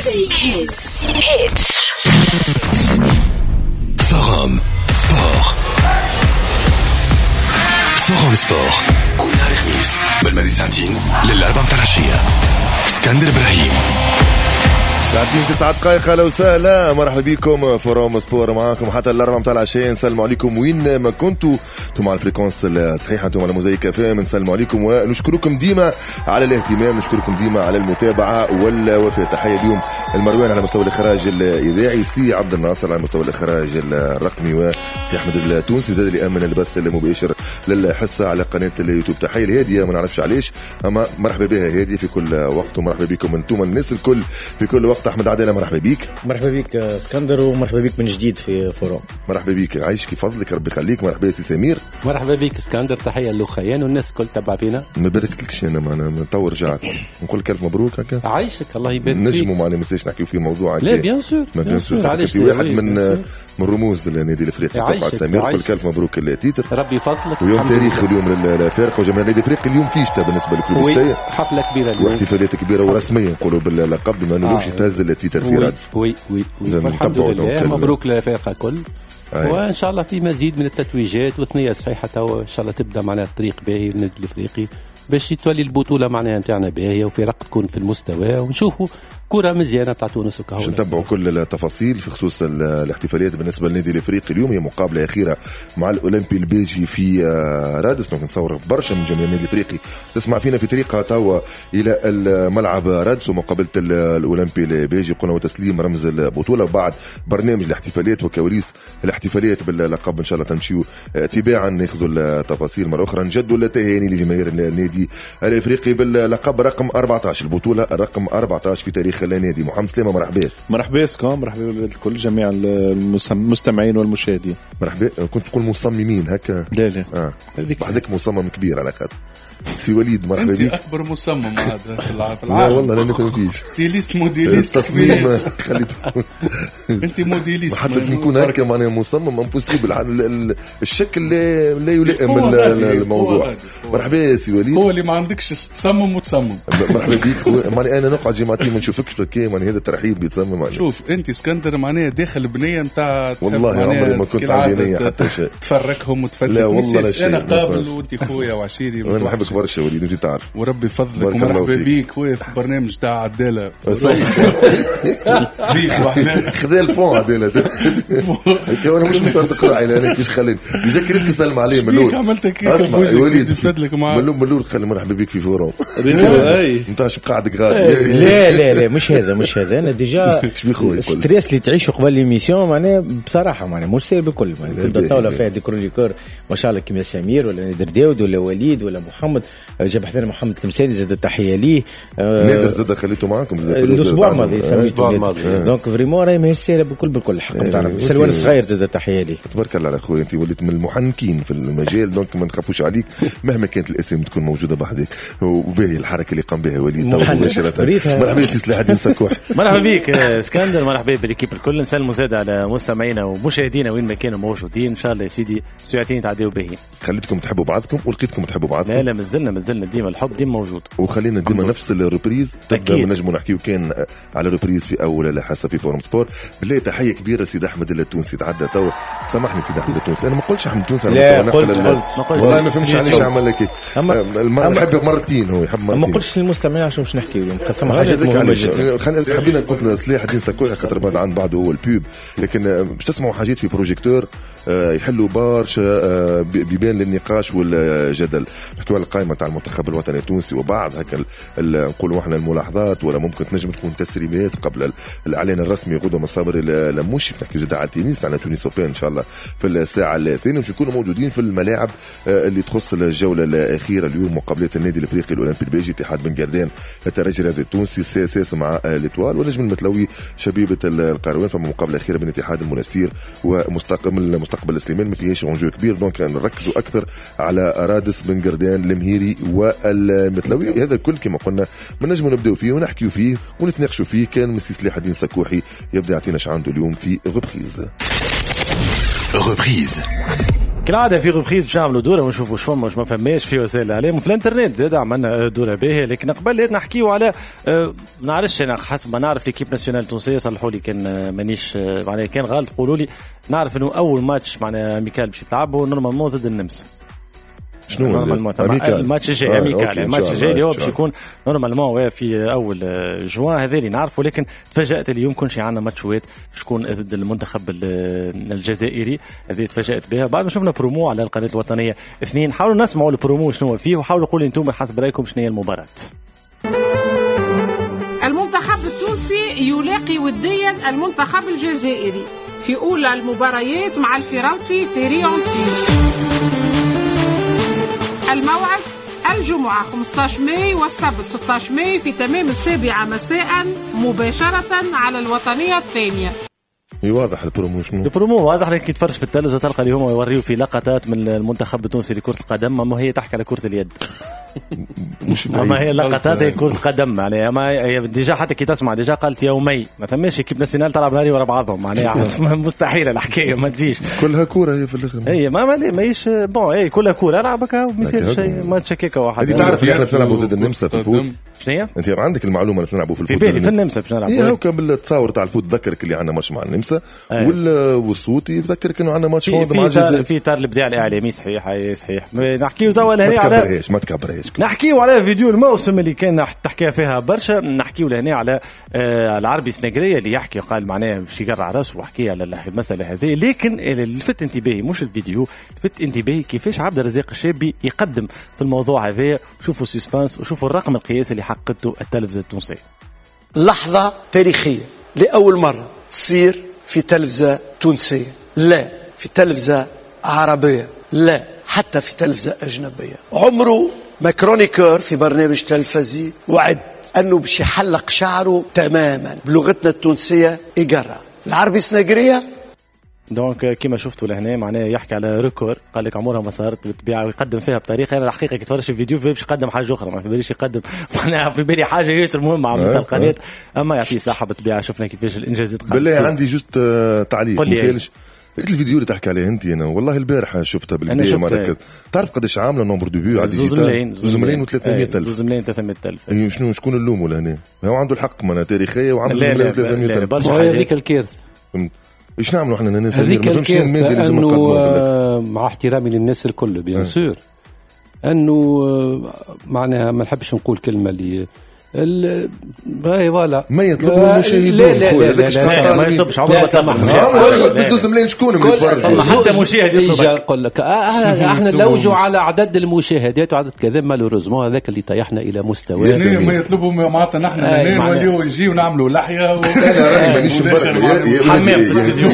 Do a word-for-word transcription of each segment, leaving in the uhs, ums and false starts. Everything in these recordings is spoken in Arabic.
Mosaic Hits. Hits. Forum Sport. Forum Sport. كل نهار خميس من الماضي ساعتين للأربعة متاع العشية. اسكندر إبراهيم. ساعتين تسعة دقائق. اهلا وسهلا، مرحبا بكم فروم سبور معاكم حتى الاربعة متاع العشاء. نسلموا عليكم وين ما كنتوا، انتم على الفريكونس الصحيحه، انتم على موزايك كافيه. نسلموا عليكم ونشكركم ديما على الاهتمام، نشكركم ديما على المتابعه والوفاء. تحيه اليوم المروان على مستوى الاخراج الاذاعي، سي عبد الناصر على مستوى الاخراج الرقمي، وسي احمد التونسي زاد اللي امن البث المباشر للحصه على قناه اليوتيوب. تحيه الهاديه، ما نعرفش علاش اما مرحبا بها هاديه في كل وقت، ومرحبا بكم انتم الناس الكل في كل وقت. احمد عدالة مرحبا بيك. مرحبا بيك اسكندر، ومرحبا بيك من جديد في فوروم. مرحبا بيك، عايش كيف فضلك، ربي يخليك. مرحبا سي سمير. مرحبا بيك اسكندر، تحيه للخيان والناس الكل تبع فينا. ما باركتلكش انا معنا تو رجعت نقول لك الف مبروك هكا. عايشك الله يبارك فيك. نجموا معنا مساش نحكيو في موضوع لا بيان سور بيان سور. علاش واحد من من رموز النادي الافريقي طبعا سمير، نقول لك الف مبروك التيتر، ربي يفضلك. ويوم تاريخ اليوم للفارق وجماهير النادي الافريقي. اليوم فيشتا بالنسبه للكلوبستيه، حفله كبيره اليوم واحتفالات كبيره ورسميه نقولوا باللقب، بما انه اليوم تهز التيتر في رادس. وي وي وي الحمد لله، مبروك للفرقه الكل. أيه. وان شاء الله في مزيد من التتويجات وثنيه صحيحه تو ان شاء الله تبدا معنا الطريق باهي للنادي الافريقي باش تولي البطوله معناها نتاعنا باهيه وفرق تكون في المستوى، ونشوفوا كرة مزيانة بتاع تونس وكهو. باش نتبعوا كل التفاصيل في خصوص الاحتفاليات بالنسبة للنادي الافريقي. اليوم هي مقابلة أخيرة مع الأولمبي البيجي في رادس، دونك نتصور برشا من جميع النادي الافريقي تسمع فينا في طريقها توا إلى الملعب رادس ومقابلة الأولمبي البيجي، قلنا وتسليم رمز البطولة وبعد برنامج الاحتفاليات وكواليس الاحتفاليات باللقب. إن شاء الله تمشيوا تباعا ناخذوا التفاصيل مرة أخرى. نجدوا التهاني لجماهير النادي الافريقي باللقب رقم أربعة عشر، البطولة رقم أربعة عشر في تاريخ النادي. محمد سليمة مرحبا. مرحبا سكون، مرحبا بالكل جميع المستمعين والمشاهدين. مرحبا. كنت تقول مصممين هكا؟ لا لا اه وحدك مصمم كبير على خاطر سي وليد. مرحبا بك. انت اكبر مصمم هذا في العالم. لا والله لا نكونتيش ستيليست موديليست تصميم خليته انت موديليست حتى باش نكون هكا معناها مصمم امبوسيبل. الشكل لا لا يلائم الموضوع. مرحبا سي وليد. هو اللي ما عندكش تصمم وتصمم. مرحبا بك. ماني انا نقعد جماعتي ما نشوفكش بكي، ماني هذا الترحيب بيتصمم عليه. شوف انت اسكندر معناها داخل بنيه نتاع والله عمري ما كنت عندي نيه حتى شيء تفركهم وتفتك. لا والله لا شيء. انا قابل وانت خويا وعشيري انا نحبك برشا وليد انت تعرف. وربي يفضلك ومرحبا بيك خويا في برنامج تاع عدالة. خذ الفون عدالة انا مش مصدق قرعي لانك مش خليني يجي كريم تسلم عليه من الاول. عملت كيف وليد يفضلك معاه من الاول. خلي مرحبا بيك في فوروم. انت اش قاعد غادي؟ لا لا لا مش هذا مش هذا انا ديجا ستريس اللي تعيشه قبل ليميسيون معناها بصراحه معناها مش سير بكل معناها طاوله فيها ديكرونيكور ما شاء الله كيما سمير ولا نادر داود ولا وليد ولا محمد جاب حذنا محمد المسالي زاد تحيه ليه. نادر زاد خليته معاكم الاسبوع الماضي سميته نادر. دونك فريمون راهي ماهيش سيره بكل بالكل حق نتاعنا. سلوان الصغير زاد تحيه ليه. تبارك الله على خويا، انت وليت من المحنكين في المجال دونك ما نخافوش عليك مهما كانت الاسم تكون موجوده بحدك. وباهي الحركه اللي قام بها وليد مباشره. مرحبا سي سلاح الدين سكوح. مرحبا بك اسكندر، مرحبا بالكيب الكل. نسلموا زاد على مستمعينا ومشاهدينا وين ما كانوا موجودين. ان شاء الله يا سيدي ساعتين تعديوا باهي. خليتكم تحبوا بعضكم ولقيتكم تحبوا بعضكم. لا لا مازلنا مازلنا ديما الحب ديما موجود، وخلينا ديما نفس الروبريز تبدا نجموا نحكيو كان على روبريز في اول حصه في فورم سبور. بالله تحيه كبيره سيد احمد التونسي تعدى تو. سامحني سيد احمد التونسي، انا ما قلتش احمد التونسي، انا قلت والله ما فهمتش علاش عمل لك المره يحب مرتين. هو يحب مرتين. ما قلتش للمستمعين عشان مش نحكيو اليوم ثم حاجات مهمه. خلينا حبينا نقول لصلاح الدين سكوح خاطر بعد عن بعده هو البوب، لكن باش تسمعوا حاجات في بروجيكتور يحلوا برشا بيبان للنقاش والجدل. نحكيو على القائمه تاع المنتخب الوطني التونسي وبعض هكا نقولوا احنا الملاحظات ولا ممكن تنجم تكون تسريبات قبل الاعلان الرسمي غدوه مصابر الموشي. نحكيو زاد على التنس على تونس اوبن ان شاء الله في الساعه الثانيه، باش يكونوا موجودين في الملاعب اللي تخص الجوله الاخيره اليوم. مقابلات النادي الافريقي الاولمبي البيجي اتحاد بن قردان الترجي الرياضي التونسي سي اس اس مع الاتوال ونجم المتلوي شبيبه القروان. فما مقابله اخيره بين اتحاد المنستير ومستقبل مستقبل السليمان ما فيهاش انجو كبير، دونك نركزوا اكثر على رادس بن قردان المهيري والمتلوي. هذا الكل كما قلنا ما نجموا نبداو فيه ونحكيو فيه ونتناقشوا فيه. كان مسي سلاح الدين سكوحي يبدا يعطينا اش عنده اليوم في غوبريز. غوبريز كالعاده في غبخيز باش نعملوا دوره ونشوفوا واش فما واش ما فماش في وسائل الاعلام وفي الانترنت زاد عملنا دوره باهيه. لكن قبل نحكيو على أه ما نعرفش انا حسب ما نعرف ليكيب ناسيونال التونسيه صلحوا لي كان مانيش معناها كان غلط قولوا لي. نعرف انه اول ماتش معناها ميكال باش يتلعبوا نورمالمون ضد النمسا. شنو الماتش الجاي اميكال الماتش الجاي اللي هو باش يكون نورمالمون في اول جوان هذا اللي نعرفه. لكن تفاجات اليوم كل شيء عندنا ماتشوات باش تكون ضد المنتخب الجزائري. هذه تفاجات بها بعد ما شفنا برومو على القناه الوطنيه اثنين. حاولوا نسمعوا البرومو شنو فيه وحاولوا قولوا انتم حسب رايكم شنو هي المباراه. المنتخب التونسي يلاقي وديا المنتخب الجزائري في اولى المباريات مع الفرنسي تيري أونتي. الموعد الجمعة خمسة عشر مايو والسبت ستة عشر مايو في تمام السابعة مساء مباشرة على الوطنية الثانية. واضح البرومو شنو؟ البرومو واضح لك تفرج في التلفزة تلقى اليوم يوريو في لقطات من المنتخب التونسي لكرة القدم. اما هي تحكي على كرة اليد مش اما هي لقطات هي كرة القدم يعني. اما هي ديجا حتى كي تسمع ديجا قالت يومي ما ثماش كيب ناسيونال تلعب نهاري ورا بعضهم معناها مستحيل الحكايه ما تجيش كلها كوره هي في الاخر. هي ما ما ماهيش بون اي كلها كوره العبك وما يصير شيء ما تشكيك واحد. انت تعرف اللي احنا بنلعبوا ضد النمسا في الفوت شنو هي؟ انت عندك المعلومه اللي بنلعبوا في الفوت في بالي في النمسا باش نلعبوا. ايه هكا بالتصاور تاع الفوت ذكرك اللي عندنا ماتش مع النمسا والصوت يذكرك انه عندنا ماتش مع الجزائر. في تار الابداع الاعلامي صحيح اي صحيح. نحكيو توا لهنا على ما تكبرهاش ما تكبرهاش نحكيو على فيديو الموسم اللي كان تحكيها فيها برشا. نحكيو لهنا على آه العربي سنغرية اللي يحكي قال معناه باش يقرع راسه وحكي على المساله هذه. لكن اللي لفت انتباهي مش الفيديو لفت انتباهي كيفاش عبد الرزاق الشابي يقدم في الموضوع هذا. شوفوا سسبانس وشوفوا الرقم القياسي اللي حققته التلفزه التونسيه. لحظه تاريخيه لاول مره تصير في تلفزه تونسيه، لا في تلفزه عربيه، لا حتى في تلفزه اجنبيه. عمره ما كرونيكور في برنامج تلفزي وعد انه باش يحلق شعره تماما بلغتنا التونسيه يقرا العربي سنغريه. دونك كيما شفتوا لهنا معناه يحكي على ريكور قال لك عمرها ما صارت بالطبيعه ويقدم فيها بطريقه. انا الحقيقه كي تفرج في الفيديو في بالي يقدم حاجه اخرى ما في باليش يقدم معناها في بالي حاجه ياسر مهمه عملتها القناه. اما يعطيه صحه بالطبيعه شفنا كيفاش الانجازات بالله. عندي جوست تعليق مثالش قلت الفيديو اللي تحكي عليه انت انا والله البارحه شفتها بالبدايه مركز. تعرف قداش عامله نومبر دو بيو على الديجيتال؟ زوز ملايين و300 الف. زوز ملايين و300 الف. اي شنو شكون اللوم هنا؟ هو عنده الحق معناها تاريخيه وعنده زوز ملايين و300 الف. برشا هذيك الكارثه. ايش نعملوا احنا الناس هذيك الكارثه انه مع احترامي للناس الكل بيان سور انه معناها ما نحبش نقول كلمه اللي باهي فوالا ما يطلبوا المشاهدين. لا لا لا لا, لا ما يطلبش عمره ما طلب بس ملايين شكون يتفرجوا حتى مشاهد يطلب. يقول لك احنا نلوجوا على عدد المشاهدات وعدد كذا مالوريزمون هذاك اللي طيحنا الى مستوى ما يطلبوا معناتها نحن لين نوليو نجيو نعملوا لحيه انا مانيش مبرر حمام في الاستوديو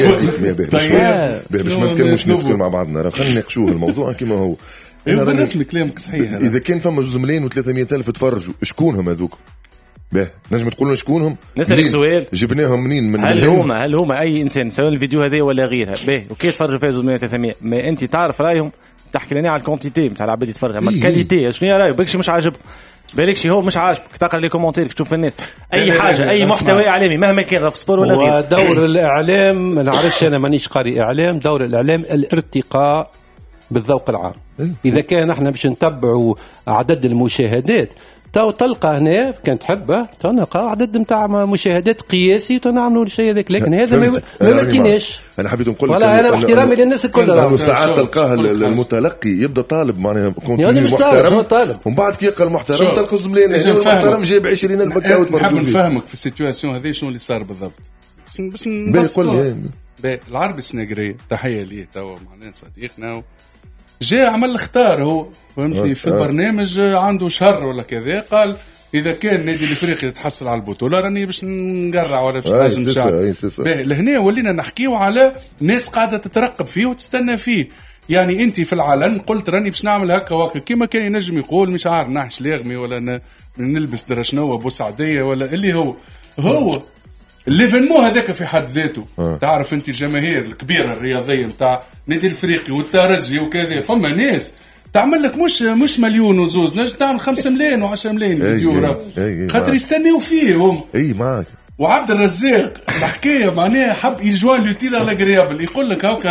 باش ما نتكلموش نسكر مع بعضنا. خلينا نناقشوه الموضوع كما هو. انا بالرسمي كلامك صحيح. اذا كان فما زوز ملايين وثلاثمية الف تفرجوا شكونهم هذوك؟ باه نجم تقول لنا شكونهم؟ نسألك سؤال جبناهم منين؟ من هل هما هل هما اي انسان سواء الفيديو هذا ولا غيرها باه وكي تفرجوا فيها زوز ملايين وثلاثمية ما انت تعرف رايهم تحكي لنا على الكونتيتي نتاع العباد يتفرج اما الكاليتي شنو هي رايك؟ بالكش مش عاجبك بالكش هو مش عاجبك تقرا لي كومونتير تشوف الناس اي حاجه اي محتوى اعلامي مهما كان في سبور ولا غير. ودور الاعلام ما نعرفش انا مانيش قارئ اعلام. دور الاعلام الارتقاء بالذوق العام. إذا كان احنا باش نتبعوا عدد المشاهدات تو تلقى هنا كان تحبه تلقى عدد نتاع مشاهدات قياسي تنعملوا الشيء هذاك. لكن هذا ما ماتيناش. انا حبيت نقول لك ولا انا احترامي للناس الكل ساعات تلقاه المتلقي يبدا طالب معناها كونتيني محترم ومن بعد كي يلقى المحترم تلقى زملين المحترم جايب عشرين الف اكاونت. نحب نفهمك في السيتواسيون هذه شنو اللي صار بالضبط باش نبسطوا. العربي السنغري تحيه ليه توا معناها صديقنا جاء عمل اختار هو فهمتني في البرنامج عنده شهر ولا كذا قال اذا كان النادي الافريقي يتحصل على البطوله راني باش نقرع ولا باش نهاجم الشعب. لهنا ولينا نحكيو على ناس قاعده تترقب فيه وتستنى فيه. يعني انت في العلن قلت راني باش نعمل هكا وهكا كيما كان ينجم يقول مش عارف نحش لاغمي ولا نلبس درشنوه بوسعديه ولا اللي هو هو الليفينمون هذاك في حد ذاته. أه. تعرف انت الجماهير الكبيره الرياضيه نتاع نادي الافريقي والترجي وكذا فما ناس تعمل لك مش مش مليون وزوز نجم تعمل خمسة ملايين وعشرة ملايين فيديو خاطر يستنيوا فيهم. اي معك وعبد الرزاق الحكايه معناها حب يجوان لوتيل على غريابل يقول لك هاكا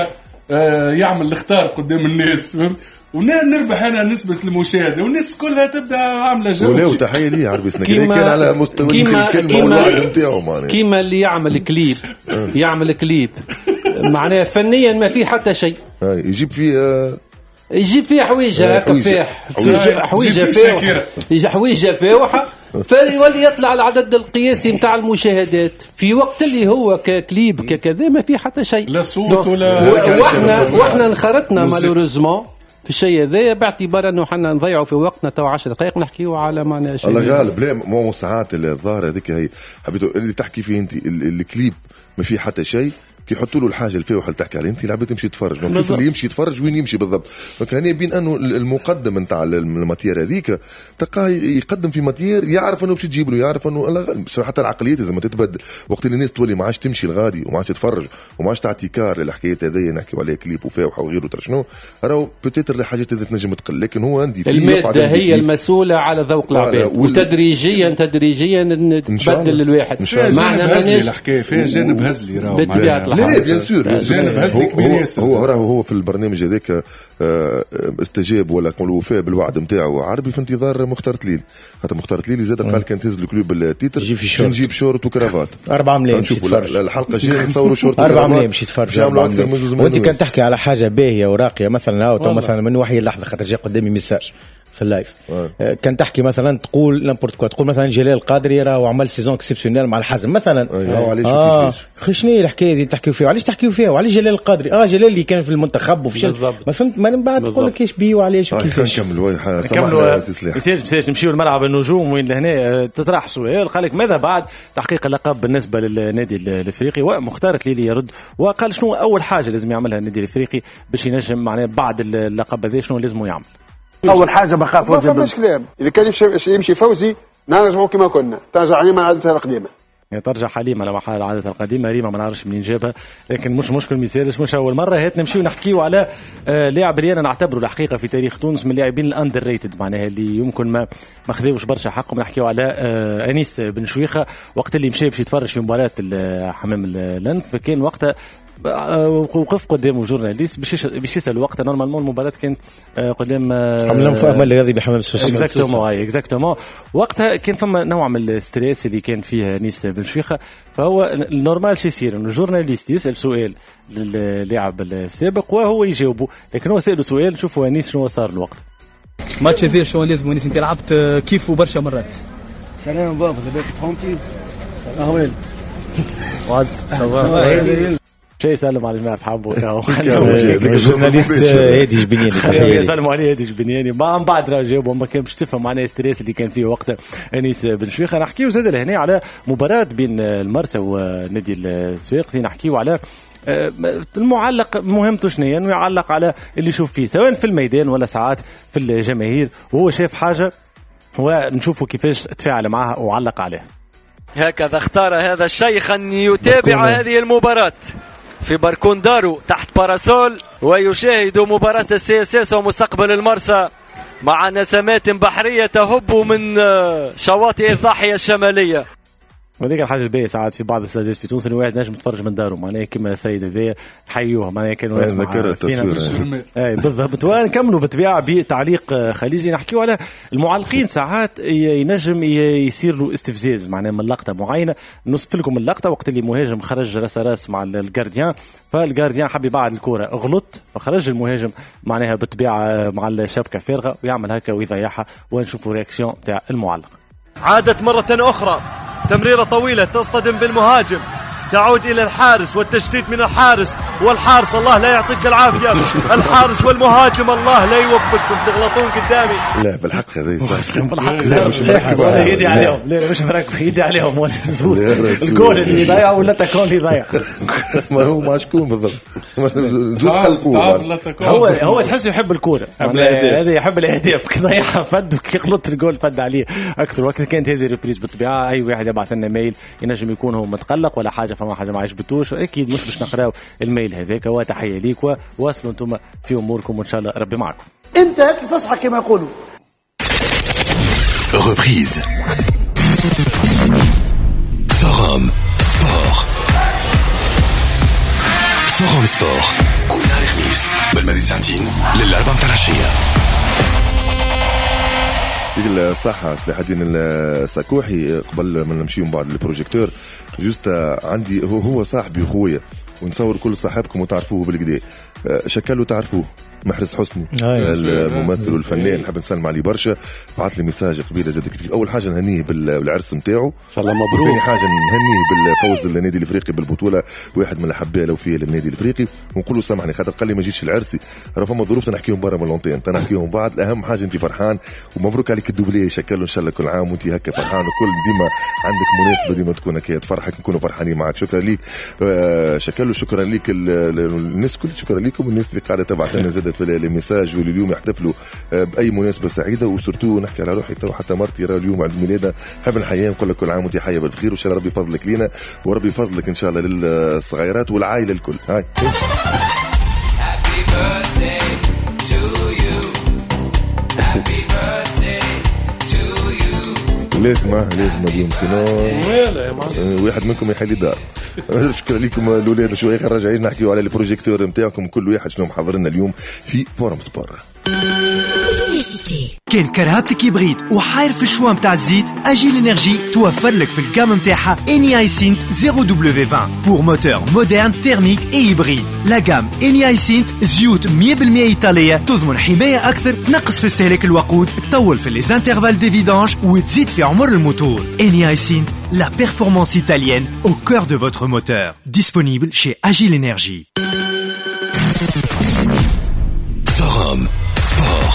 آه يعمل الاختار قدام الناس، فهمت؟ ونربح انا نسبه المشاهده والناس كلها تبدا عامله جو. ولو تحيه لي عربي سناكري كان على مستوى الكلمه والوعد نتاعو كيما اللي يعمل كليب يعمل كليب معناها فنيا ما في حتى شيء، يجيب فيه يجيب فيه حويجه كفاح حويجه فاوحه يجي حويجه فاوحه فيولي يطلع العدد القياسي نتاع المشاهدات في وقت اللي هو ككليب ككذا ما في حتى شيء، لا صوت ولا واحنا واحنا انخرطنا مالوريزمون في الشيء هذا باعتبار انه حنا نضيعوا في وقتنا تو عشر دقائق نحكيوا على معناها شيء. الله غالب لا مو ساعات الظاهره هذيك هي حبيتوا اللي تحكي فيه انت الكليب ما فيه حتى شيء كي يحطوا له الحاجه الفاوحه اللي تحكي عليها انت لعبه تمشي تتفرج دونك شوف اللي يمشي يتفرج وين يمشي بالضبط. دونك هنا بين انه المقدم نتاع الماتير هذيك تلقاه يقدم في ماتير يعرف انه باش تجيب له، يعرف انه حتى العقليات لازم تتبدل وقت اللي الناس تولي ما عادش تمشي الغادي وما عادش تتفرج وما عادش تعطي كار للحكايات هذيا نحكيو عليها كليب وفاوحه وغيره ترى شنو راهو بوتيتر الحاجات اللي تنجم تقل، لكن هو عندي الماده هي المسؤوله على ذوق العباد وتدريجيا تدريجيا تبدل الواحد. معنى هزلي الحكايه فيها جانب هزلي راهو لا بيان سور هو هو راهو هو في البرنامج هذاك استجاب ولا نقولوا وفاء بالوعد نتاعو عربي في انتظار مختار تليل، خاطر مختار تليل زاد قال كان تهز الكلوب التيتر نجيب شورت وكرافات أربعة ملايين نشوفوا الحلقه الجايه نصوروا شورت أربعة ملايين باش يتفرج. وانت كان تحكي على حاجه باهيه وراقيه مثلا او مثلا من وحي اللحظه خاطر جا قدامي ميساج في اللايف آه. كان تحكي مثلا تقول لامبورت كوا تقول مثلا جلال القادري راه عمل سيزون اكسبسيونيل مع الحزم مثلا اه اه شنو هي الحكايه دي تحكيوا فيها وعلاش تحكيوا فيها وعلاش جلال القادري اه جلال اللي كان في المنتخب وفشل ما فهمت من بعد تقول لك ايش بيه وعلاش وكيفاش نكملوا نكملوا مساج مساج نمشيو لملعب النجوم وين لهنا تطرح سؤال قال لك ماذا بعد تحقيق اللقب بالنسبه للنادي الافريقي ومختار تليلي يرد وقال شنو اول حاجه لازم يعملها النادي الافريقي باش ينجم معناه بعد اللقب هذا شنو لازم يعمل. اول حاجه بخاف ما فماش كلام اذا كان يمشي يمشي فوزي نرجعوا كما كنا ترجع علينا عادتها القديمه يعني ترجع حليمه لما حال عادتها القديمه ريما ما نعرفش منين جابها لكن مش مشكل ميسالش مش اول مره هات نمشيو نحكيو على آه لاعب اللي انا نعتبره الحقيقه في تاريخ تونس من اللاعبين الاندر ريتد معناها اللي يمكن ما ما خذاوش برشا حقهم. نحكيو على آه انيس بن شويخه وقت اللي مشى باش يتفرج في مباراه حمام الانف كان وقتها وقف قدامه جورناليست باش باش يسال وقتها نورمالمون المباراه كانت قدام حمام فؤاد الرياضي بحمام السوسي اكزاكتومون اي اكزاكتومون وقتها كان فما نوع من الستريس اللي كان فيه انيس بن شويخه. فهو النورمال شي يصير انه جورناليست يسال سؤال للاعب السابق وهو يجاوبه، لكن هو ساله سؤال شوفوا انيس شنو صار الوقت ماتش هذا شو لازم انيس انت لعبت كيف برشا مرات. سلام بابا لاباس ترونكيل اهوال واز صباح شيء سلم على الناس حبوا الجورناليست هادي جبنياني سلموا عليه هادي جبنياني ما من بعد راه جاوبوا ما كان باش تفهم معناه الستريس اللي كان فيه وقتها انيس بن شويخه. نحكيو زاد لهنا على مباراه بين المرسى ونادي الصفاقسي نحكيو على المعلق مهمته شنو انه يعلق على اللي يشوف فيه سواء في الميدان ولا ساعات في الجماهير وهو شاف حاجه ونشوفوا كيفاش تفاعل معها وعلق عليه. هكذا اختار هذا الشيخ أن يتابع هذه المباراة في بركون دارو تحت باراسول ويشاهد مباراة السي اس اس ومستقبل المرسى مع نسمات بحرية تهب من شواطئ الضاحية الشمالية. وهذيك الحاجه الباهيه ساعات في بعض السادات في تونس الواحد نجم يتفرج من داره معناها كما السيد هذايا نحيوه معناها كانوا يسمعوا فينا اي بالضبط. ونكملوا بالطبيعه بتعليق خليجي نحكيو على المعلقين ساعات ينجم يصير له استفزاز معناها من لقطه معينه. نوصف لكم اللقطه وقت اللي مهاجم خرج راس راس مع الجارديان فالجارديان حب يبعد الكره غلط فخرج المهاجم معناها بالطبيعه مع الشبكه فارغه ويعمل هكا ويضيعها ونشوفوا رياكسيون تاع المعلق. عادت مرة أخرى تمريرة طويلة تصطدم بالمهاجم تعود إلى الحارس والتشديد من الحارس والحارس الله لا يعطيك العافية الحارس والمهاجم الله لا يوفقكم تغلطون قدامي. لا بالحق هذا بالحق يدي عليهم لا مش مركب يدي عليهم ولا زوز الجول اللي ضيع ولا تكون اللي ضيع ما هو مع شكون بالضبط دوت قلقوه هو هو تحسه يحب الكورة هذا يحب الأهداف كضيعها فد وكيغلط الجول فد عليه أكثر. وقت كانت هذه الريبريز بالطبيعة أي واحد يبعث لنا ميل ينجم يكون هو متقلق ولا حاجة فما حاجة ما عجبتوش أكيد مش باش نقراو الميل هذاك. وتحية ليك وواصلوا انتم في اموركم وان شاء الله ربي معكم. انتهت الفسحه كما يقولوا. ريبريز فورم سبور فورم سبور كل خميس ساعتين للأربعة متاع العشية. الصحة سلاح الدين السكوحي. قبل ما نمشيو من بعد البروجيكتور جوست عندي هو هو صاحبي وخويا ونصور كل صاحبكم وتعرفوه بالكدا. شكله تعرفوه محرز حسني الممثل والفنان، نحب نسلم عليه برشا. بعث لي ميساج قبيله زاد كيف. اول حاجه نهنيه بالعرس نتاعو ان شاء الله مبروك. ثاني حاجه نهنيه بالفوز النادي الافريقي بالبطوله، واحد من الاحباء لو فيه للنادي الافريقي. ونقول له سامحني خاطر قال لي ما جيتش العرسي، راه فما ظروف تنحكيهم برا من لونتين تنحكيهم بعد. الاهم حاجه انت فرحان ومبروك عليك الدوبلي. شكله ان شاء الله كل عام وانت هكا فرحان وكل ديما عندك مناسبه ديما تكون هكا تفرحك نكونوا فرحانين معك. شكرا ليك آه شكله. شكرا ليك الناس كل شكرا لكم الناس اللي قاعده تبعث لنا زاد في الميساج واللي اليوم يحتفلوا باي مناسبه سعيده. وسورتو نحكي على روحي تو حتى مرتي راه اليوم عيد ميلادها، نحب نحييها نقول لك كل عام وانت حيه بالخير وان شاء الله ربي يفضلك لينا وربي يفضلك ان شاء الله للصغيرات والعائله الكل. هاي لازم لازم اليوم سينو واحد منكم يحل دار. شكرا لكم الاولاد. شويه راجعين نحكيو على البروجيكتور نتاعكم كل واحد شنو محضر لنا اليوم في فورم سبور. كان كرهبتك يبغيد وحاير في الشوا متاع الزيت، اجيل انرجي توفر لك في الجام متاعها اني اي سينت صفر دبليو عشرين بور موتور مودرن تيرميك اي هيبريد. لا جام اني اي سينت زيوت مية بالمية ايطاليه تضمن حمايه اكثر، تنقص في استهلاك الوقود، تطول في لي انترفال دي فيدانج وتزيد في عمر الموتور. اني اي سينت la performance italienne au cœur de votre moteur. Disponible chez Agile Energy. Forum Sport.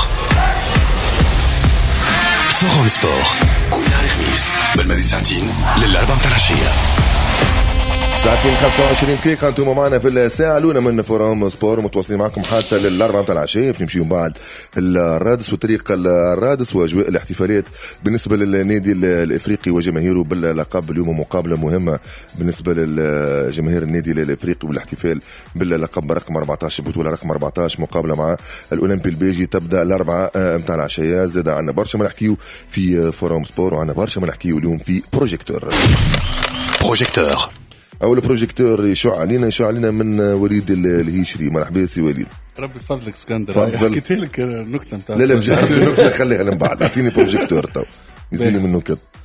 Forum Sport. كل نهار خميس بالمدينة ساعتين للأربعة متاع العشية. ساعتين خمسة وعشرين دقيقة انتم معنا في الساعة الأولى من فورم سبور، متواصلين معكم حتى للأربعة متاع العشية. نمشيو بعد الرادس وطريق الرادس وأجواء الاحتفالات بالنسبة للنادي الإفريقي وجماهيره باللقب. اليوم مقابلة مهمة بالنسبة للجماهير النادي الإفريقي والاحتفال باللقب رقم أربعة عشر، بطولة رقم أربعة عشر، مقابلة مع الأولمبي البيجي تبدأ الأربعة متاع العشية. زاد عنا برشا ما نحكيو في فورم سبور وعنا برشا ما نحكيو اليوم في بروجيكتور. بروجيكتور أول بروجيكتور يشع علينا يشع علينا من وليد الهيشري. مرحبا سي وليد. ربي فضلك اسكندر. حكيت لك النكتة نتاع لا لا مش النكتة خليها من بعد. اعطيني بروجيكتور تو يديني من نكت.